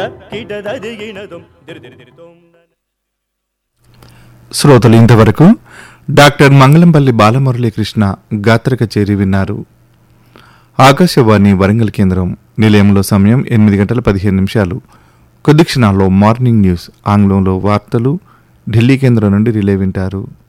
శ్రోతలు ఇంతవరకు డాక్టర్ మంగళంపల్లి బాలమురళీకృష్ణ గాత్ర కచేరి విన్నారు. ఆకాశవాణి వరంగల్ కేంద్రం నిలయంలో సమయం 8:15. కొద్ది క్షణాల్లో మార్నింగ్ న్యూస్, ఆంగ్లంలో వార్తలు ఢిల్లీ కేంద్రం నుండి రిలే వింటారు.